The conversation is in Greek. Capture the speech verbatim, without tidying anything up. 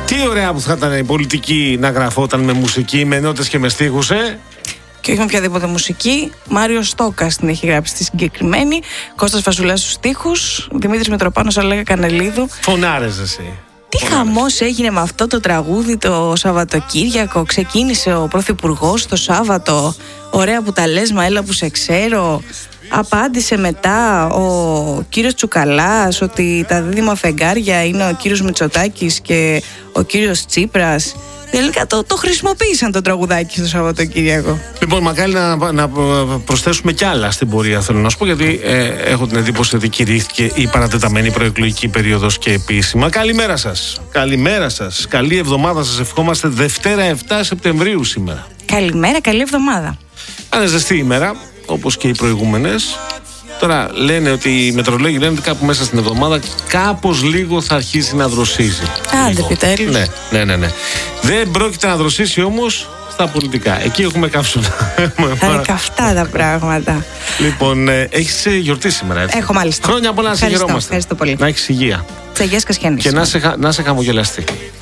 Τι ωραία που θα ήταν η πολιτική να γραφόταν με μουσική, με νότες και με στίχους, ε! Και όχι με οποιαδήποτε μουσική. Μάριος Στόκας την έχει γράψει τη συγκεκριμένη. Κώστας Φασουλάς στους στίχους. Δημήτρης Μητροπάνος, Αλέγα Κανελίδου. Φωνάρες εσύ. Τι χαμός έγινε με αυτό το τραγούδι το Σαββατοκύριακο. Ξεκίνησε ο Πρωθυπουργός το Σάββατο. Ωραία που τα λες, μα έλα που σε ξέρω. Απάντησε μετά ο κύριος Τσουκαλάς ότι τα δίδυμα φεγγάρια είναι ο κύριος Μητσοτάκης και ο κύριος Τσίπρας. Τελικά το, το χρησιμοποίησαν το τραγουδάκι στο Σαββατοκύριακο. Λοιπόν, μακάρι να, να προσθέσουμε κι άλλα στην πορεία, θέλω να σου πω, γιατί ε, έχω την εντύπωση ότι κηρύχθηκε η παρατεταμένη προεκλογική περίοδος και επίσημα. Καλημέρα σας. Καλημέρα σας. Καλή εβδομάδα σας ευχόμαστε. Δευτέρα επτά Σεπτεμβρίου σήμερα. Καλημέρα, καλή εβδομάδα. Αν ζεστή ημέρα, όπως και οι προηγούμενες. Τώρα λένε ότι οι μετρολόγοι λένε ότι κάπου μέσα στην εβδομάδα κάπως λίγο θα αρχίσει να δροσίζει. Άντε επιτέλους. Ναι, ναι, ναι, ναι. Δεν πρόκειται να δροσίσει όμως στα πολιτικά. Εκεί έχουμε κάψουνα. Θα είναι καυτά τα πράγματα. Λοιπόν, ε, έχεις γιορτή σήμερα, έτσι? Έχω μάλιστα. Χρόνια πολλά να σε χαιρόμαστε. Ευχαριστώ πολύ. Να έχεις υγεία. Τσαγιάς Κασιανής. Και να σε, να σε χαμογελαστεί.